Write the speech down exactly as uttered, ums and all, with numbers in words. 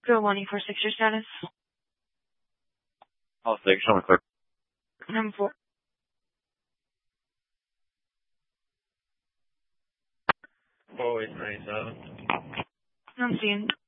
Good morning, four six, your status. All six, show me clear. Number four. four eight nine seven. I'm seeing